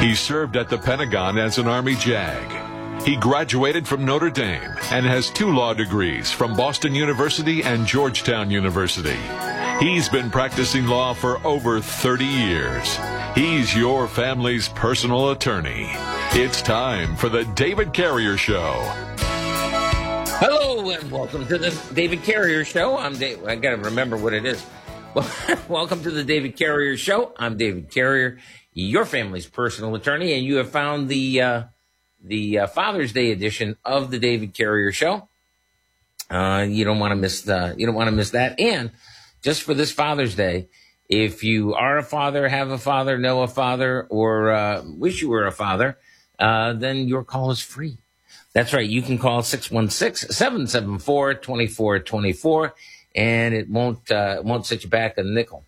He served at the Pentagon as an Army JAG. He graduated from Notre Dame and has 2 law degrees from Boston University and Georgetown University. He's been practicing law for over 30 years. He's your family's personal attorney. It's time for the David Carrier Show. Hello and welcome to the David Carrier Show. I'm Dave. I got to remember what it is. Well, welcome to the David Carrier Show. I'm David Carrier, your family's personal attorney, and you have found the Father's Day edition of the David Carrier Show. You don't want to miss that. And just for this Father's Day, if you are a father, have a father, know a father, or wish you were a father, then your call is free. That's right. You can call 616-774-2424, and it won't set you back a nickel.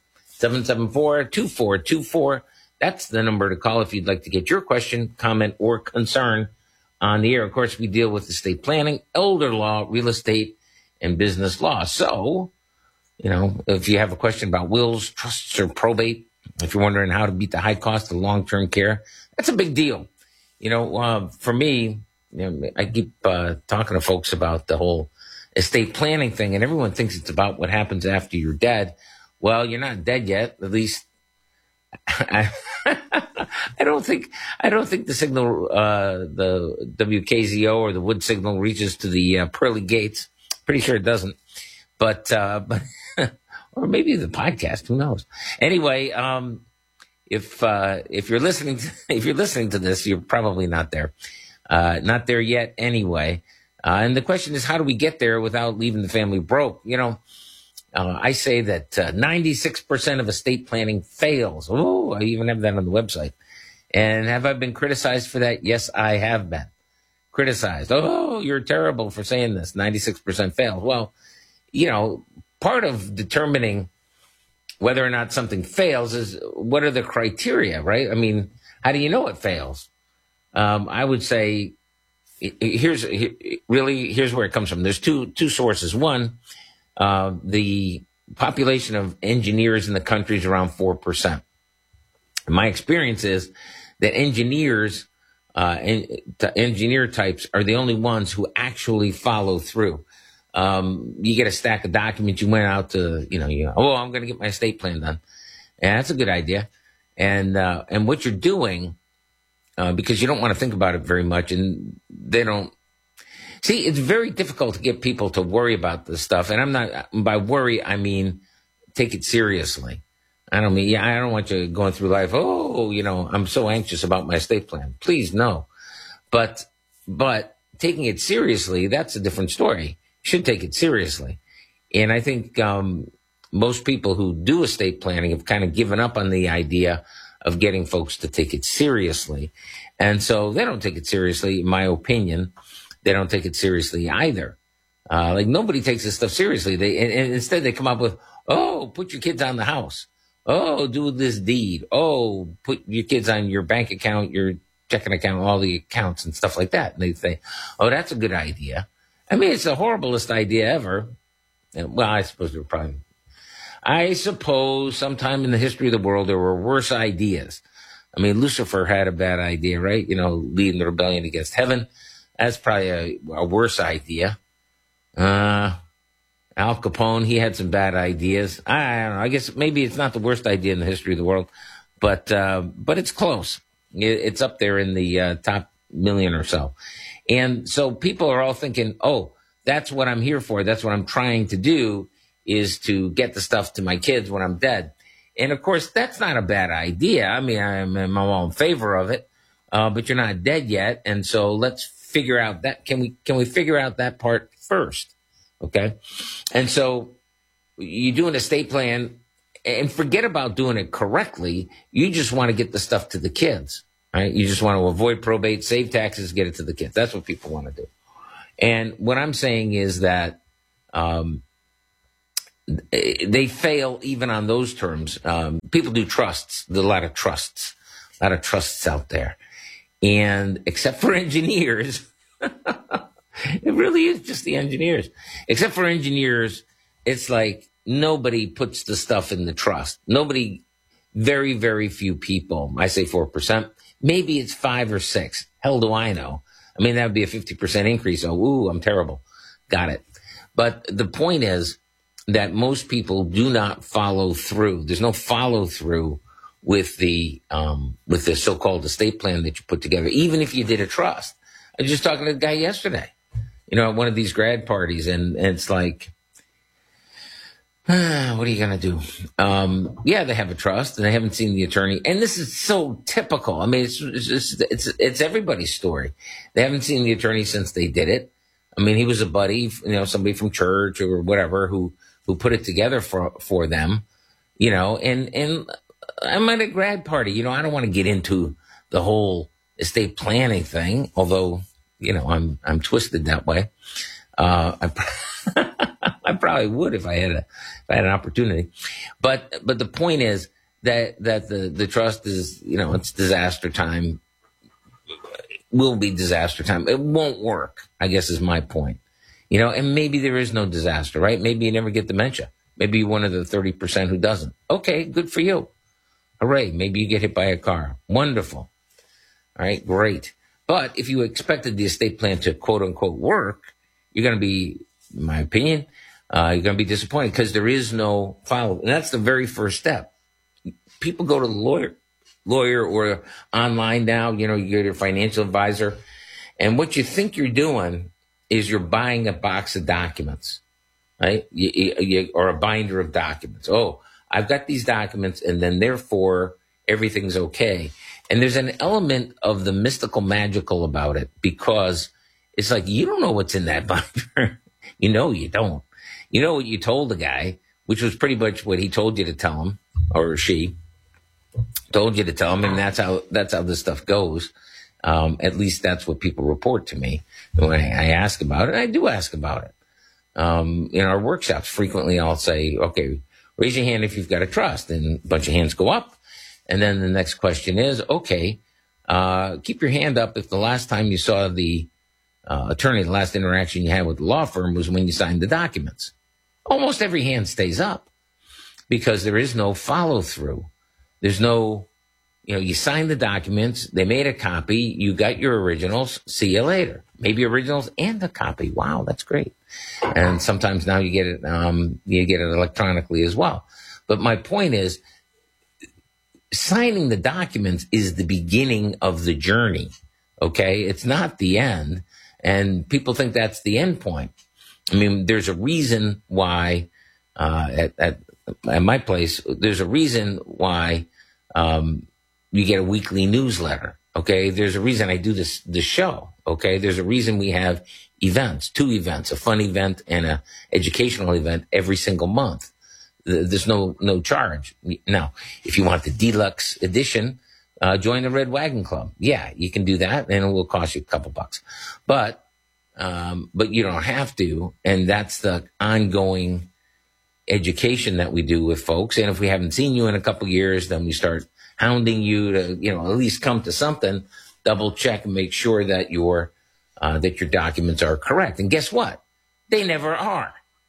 774-2424. That's the number to call if you'd like to get your question, comment, or concern on the air. Of course, we deal with estate planning, elder law, real estate, and business law. So, if you have a question about wills, trusts, or probate, if you're wondering how to beat the high cost of long-term care, that's a big deal. For me, I keep talking to folks about the whole estate planning thing, and everyone thinks it's about what happens after you're dead. Well, you're not dead yet. At least I don't think the signal, the WKZO or the wood signal reaches to the pearly gates. Pretty sure it doesn't, but or maybe the podcast. Who knows? Anyway, if you're listening to this, you're probably not there. Not there yet anyway. And the question is, how do we get there without leaving the family broke? I say that 96% of estate planning fails. Oh, I even have that on the website. And have I been criticized for that? Yes, I have been criticized. Oh, you're terrible for saying this. 96% fails. Well, part of determining whether or not something fails is what are the criteria, right? I mean, how do you know it fails? I would say here's where it comes from. There's two sources. One, the population of engineers in the country is around 4%. My experience is that engineers, engineer types are the only ones who actually follow through. You get a stack of documents, you went out to, I'm going to get my estate plan done. And that's a good idea. And what you're doing, because you don't want to think about it very much, and they don't. See, it's very difficult to get people to worry about this stuff. And by worry, I mean take it seriously. I don't want you going through life, I'm so anxious about my estate plan. Please, no. But taking it seriously, that's a different story. You should take it seriously. And I think most people who do estate planning have kind of given up on the idea of getting folks to take it seriously. And so they don't take it seriously, in my opinion. They don't take it seriously either. Nobody takes this stuff seriously. And instead they come up with, put your kids on the house. Do this deed. Put your kids on your bank account, your checking account, all the accounts and stuff like that. And they say, that's a good idea. I mean, it's the horriblest idea ever. Well, I suppose sometime in the history of the world, there were worse ideas. I mean, Lucifer had a bad idea, right? Leading the rebellion against heaven. That's probably a worse idea. Al Capone, he had some bad ideas. I don't know. I guess maybe it's not the worst idea in the history of the world, but it's close. It's up there in the top million or so. And so people are all thinking, that's what I'm here for. That's what I'm trying to do, is to get the stuff to my kids when I'm dead. And of course, that's not a bad idea. I mean, I'm all in favor of it, but you're not dead yet. And so let's figure out that. Can we figure out that part first? Okay. And so you do an estate plan and forget about doing it correctly. You just want to get the stuff to the kids, right? You just want to avoid probate, save taxes, get it to the kids. That's what people want to do. And what I'm saying is that, they fail even on those terms. People do trusts. There's a lot of trusts out there. And except for engineers, it really is just the engineers. Except for engineers, it's like nobody puts the stuff in the trust. Nobody, very, very few people, I say 4%, Maybe it's 5 or 6. Hell do I know? I mean, that would be a 50% increase. Oh, ooh, I'm terrible. Got it. But the point is that most people do not follow through. There's no follow through with the so-called estate plan that you put together, even if you did a trust. I was just talking to a guy yesterday, at one of these grad parties, and it's like, what are you going to do? Yeah, they have a trust and they haven't seen the attorney. And this is so typical. I mean, it's everybody's story. They haven't seen the attorney since they did it. I mean, he was a buddy, somebody from church or whatever who put it together for them, and I'm at a grad party. I don't want to get into the whole estate planning thing, although, I'm twisted that way. I probably would if I had an opportunity. But the point is that the trust is, it's disaster time. Will be disaster time. It won't work, I guess is my point. And maybe there is no disaster, right? Maybe you never get dementia. Maybe you're one of the 30% who doesn't. Okay, good for you. Hooray. Maybe you get hit by a car. Wonderful. All right, great. But if you expected the estate plan to quote unquote work, you're going to be, in my opinion, you're going to be disappointed because there is no follow. And that's the very first step. People go to the lawyer or online now, you get your financial advisor. And what you think you're doing is you're buying a box of documents, right? Or a binder of documents. Oh, I've got these documents and then therefore everything's okay. And there's an element of the mystical magical about it because it's like, you don't know what's in that binder. You don't. You know what you told the guy, which was pretty much what he told you to tell him, or she told you to tell him, and that's how this stuff goes. At least that's what people report to me when I ask about it. I do ask about it. In our workshops, frequently I'll say, okay, raise your hand if you've got a trust, and a bunch of hands go up. And then the next question is, okay, keep your hand up if the last time you saw the attorney, the last interaction you had with the law firm was when you signed the documents. Almost every hand stays up because there is no follow through. There's no, you signed the documents, they made a copy, you got your originals, see you later. Maybe originals and a copy. Wow, that's great. And sometimes now you get it electronically as well. But my point is, signing the documents is the beginning of the journey. Okay, it's not the end, and people think that's the end point. I mean, there's a reason why at my place, there's a reason why you get a weekly newsletter. Okay, there's a reason I do this show. Okay, there's a reason we have events, 2 events, a fun event and a educational event every single month. There's no charge. Now, if you want the deluxe edition, join the Red Wagon Club. Yeah, you can do that, and it will cost you a couple bucks. But you don't have to, and that's the ongoing education that we do with folks. And if we haven't seen you in a couple years, then we start hounding you to, at least come to something, double check and make sure that your documents are correct. And guess what? They never are.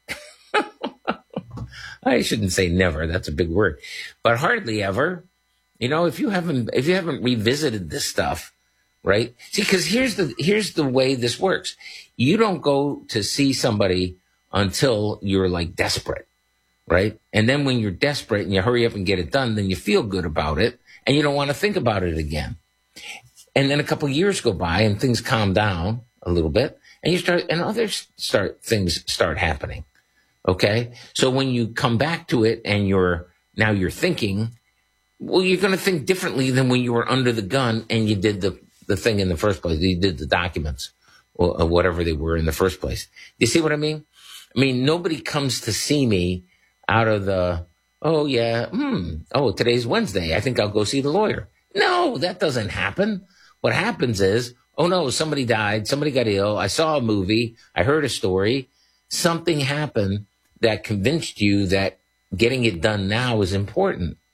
I shouldn't say never. That's a big word, but hardly ever. If you haven't revisited this stuff, right? See, because here's the way this works. You don't go to see somebody until you're like desperate, right? And then when you're desperate and you hurry up and get it done, then you feel good about it and you don't want to think about it again. And then a couple of years go by and things calm down a little bit, and things start happening. Okay, so when you come back to it and you're thinking, well, you're going to think differently than when you were under the gun and you did the thing in the first place. You did the documents or whatever they were in the first place. You see what I mean? I mean, nobody comes to see me out of the, today's Wednesday. I think I'll go see the lawyer. No, that doesn't happen. What happens is, oh no, somebody died, somebody got ill. I saw a movie. I heard a story. Something happened that convinced you that getting it done now is important.